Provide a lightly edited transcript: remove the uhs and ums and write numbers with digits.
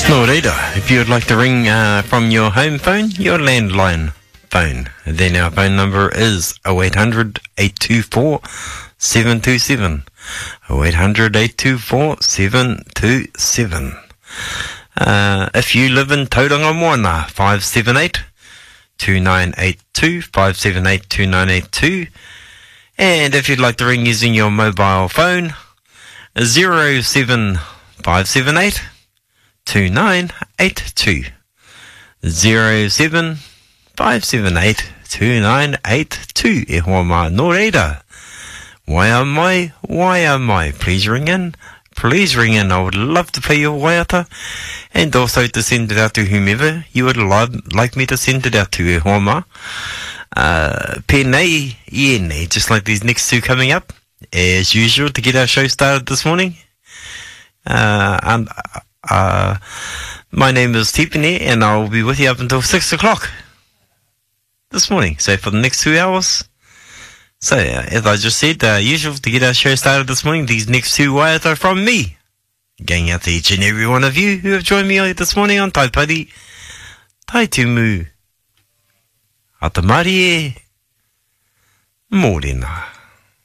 No, Rita, if you would like to ring from your home phone, your landline phone, then our phone number is 0800 824 727. 0800 824 727. If you live in Tauranga Moana, 578 2982, 578 2982. And if you'd like to ring using your mobile phone, 07578 2982. 07578 2982. E hoa mā, no reira. Why am I? Please ring in. Please ring in. I would love to pay your waiata, and also to send it out to whomever you would like me to send it out to. E hoa mā. Pēnei, ienei, just like these next two coming up, as usual, to get our show started this morning. My name is Tipene, and I'll be with you up until 6 o'clock this morning. So for the next 2 hours. So, as I just said, usual to get our show started this morning, these next two waiata are from me. Going out to each and every one of you who have joined me this morning on Taipari, Taitumu, Atamari e, Mōrena.